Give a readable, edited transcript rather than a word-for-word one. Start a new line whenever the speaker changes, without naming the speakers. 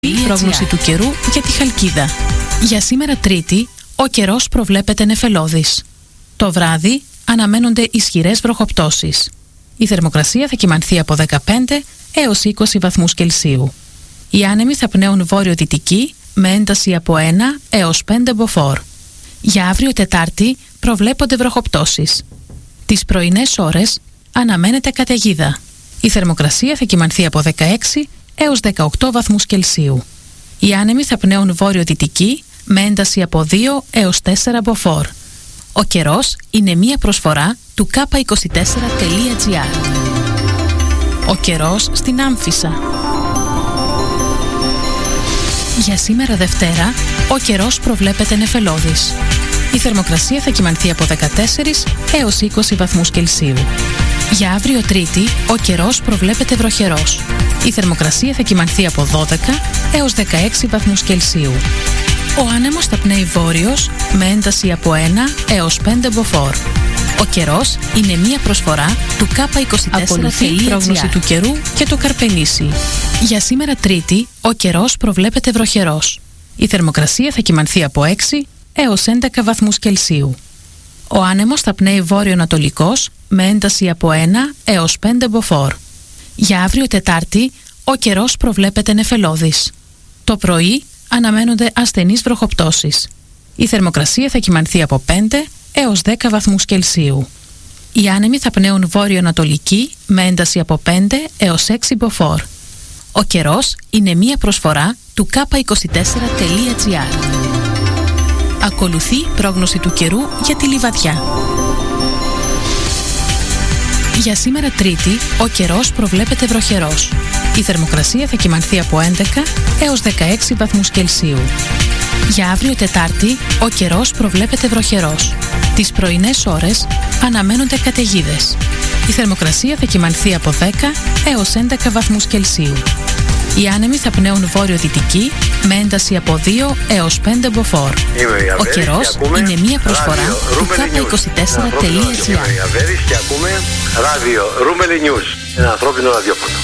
Η πρόγνωση του καιρού για τη Χαλκίδα. Για σήμερα Τρίτη, ο καιρός προβλέπεται νεφελώδης. Το βράδυ αναμένονται ισχυρές βροχοπτώσεις. Η θερμοκρασία θα κυμανθεί από 15 έως 20 βαθμούς Κελσίου. Οι άνεμοι θα πνέουν βόρειο-δυτική με ένταση από 1 έως 5 μποφόρ. Για αύριο Τετάρτη προβλέπονται βροχοπτώσεις. Τις πρωινές ώρες αναμένεται καταιγίδα. Η θερμοκρασία θα κυμανθεί από 16 έως 18 βαθμούς Κελσίου. Οι άνεμοι θα πνέουν βόρειο-δυτική με ένταση από 2 έως 4 μποφόρ. Ο καιρός είναι μία προσφορά του k24.gr. Ο καιρός στην Άμφισσα. Για σήμερα Δευτέρα, ο καιρός προβλέπεται νεφελώδης. Η θερμοκρασία θα κυμανθεί από 14 έως 20 βαθμούς Κελσίου. Για αύριο Τρίτη, ο καιρός προβλέπεται βροχερός. Η θερμοκρασία θα κυμανθεί από 12 έως 16 βαθμούς Κελσίου. Ο άνεμος θα πνέει βόρειος με ένταση από 1 έως 5 μποφόρ. Ο καιρός είναι μία προσφορά του k24.gr. Πρόγνωση του καιρού και το Καρπενήσι. Για σήμερα Τρίτη, ο καιρός προβλέπεται βροχερός. Η θερμοκρασία θα κυμανθεί από 6 έως 11 βαθμούς Κελσίου. Ο άνεμος θα πνέει βόρειο-ανατολικός με ένταση από 1 έως 5 μποφόρ. Για αύριο Τετάρτη, ο καιρός προβλέπεται νεφελώδης. Το πρωί αναμένονται ασθενείς βροχοπτώσεις. Η θερμοκρασία θα κυμανθεί από 5 έως 10 βαθμούς Κελσίου. Οι άνεμοι θα πνέουν βόρειο-ανατολική με ένταση από 5 έως 6 μποφόρ. Ο καιρός είναι μία προσφορά του k24.gr. Ακολουθεί πρόγνωση του καιρού για τη Λιβαδιά. Για σήμερα Τρίτη, ο καιρός προβλέπεται βροχερός. Η θερμοκρασία θα κυμανθεί από 11 έως 16 βαθμούς Κελσίου. Για αύριο Τετάρτη, ο καιρός προβλέπεται βροχερός. Τις πρωινές ώρες αναμένονται καταιγίδες. Η θερμοκρασία θα κυμανθεί από 10 έως 11 βαθμούς Κελσίου. Οι άνεμοι θα πνέουν βόρειο-δυτική με ένταση από 2 έως 5 μποφόρ. Ο καιρός είναι μία προσφορά του k24.gr.
Είμαι η Αβέρης και ακούμε ράδιο Ρούμελι News, ένα ανθρώπινο ραδιόφωνο.